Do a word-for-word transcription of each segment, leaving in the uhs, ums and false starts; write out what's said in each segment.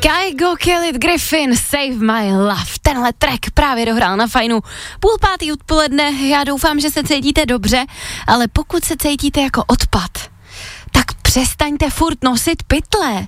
Kygo Khalid Griffin, Save My Love. Tenhle track právě dohrál na Fajnu půl pátý odpoledne. Já doufám, že se cítíte dobře, ale pokud se cítíte jako odpad, tak přestaňte furt nosit pytle.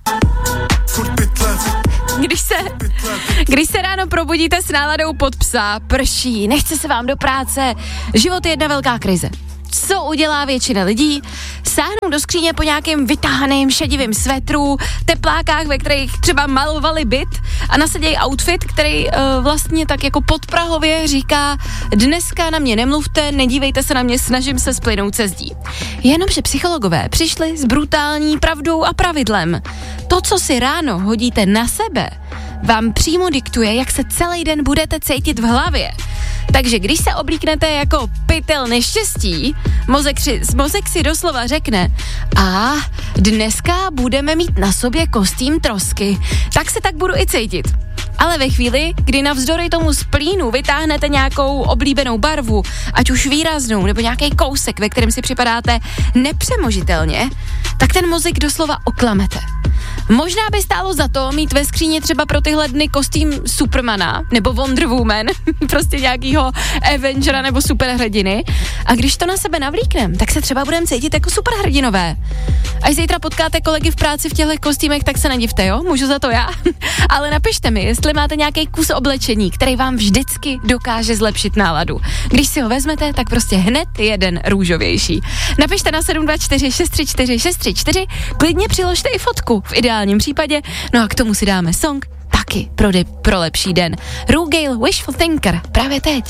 Když se, když se ráno probudíte s náladou pod psa, prší, nechce se vám do práce, život je jedna velká krize. Co udělá většina lidí? Sáhnou do skříně po nějakým vytáhaným šedivým svetru, teplákách, ve kterých třeba malovali byt a nasadějí outfit, který uh, vlastně tak jako podprahově říká: dneska na mě nemluvte, nedívejte se na mě, snažím se splynout se zdí. Jenomže psychologové přišli s brutální pravdou a pravidlem. To, co si ráno hodíte na sebe, vám přímo diktuje, jak se celý den budete cítit v hlavě. Takže když se oblíknete jako pytel neštěstí, mozek, mozek si doslova řekne: a dneska budeme mít na sobě kostým trosky, tak se tak budu i cítit. Ale ve chvíli, kdy navzdory tomu splínu vytáhnete nějakou oblíbenou barvu, ať už výraznou, nebo nějaký kousek, ve kterém si připadáte nepřemožitelně, tak ten mozek doslova oklamete. Možná by stálo za to mít ve skříni třeba pro tyhle dny kostým Supermana nebo Wonder Woman, prostě nějakýho Avengera nebo superhrdiny. A když to na sebe navlíknem, tak se třeba budeme cítit jako superhrdinové. Až zítra potkáte kolegy v práci v těchto kostýmech, tak se nedivte, jo? Můžu za to já? Ale napište mi, jestli máte nějaký kus oblečení, který vám vždycky dokáže zlepšit náladu. Když si ho vezmete, tak prostě hned jeden růžovější. Napište na sedm dva čtyři šest tři čtyři šest tři čtyři, klidně přiložte i fotku v ideálním případě, no a k tomu si dáme song taky pro, de- pro lepší den. Rugale, Wishful Thinker, právě teď.